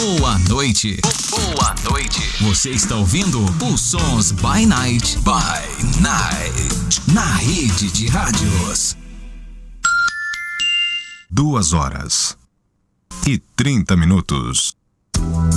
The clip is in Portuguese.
Boa noite. Boa noite. Você está ouvindo os Sons by Night. Na rede de rádios. 2h30.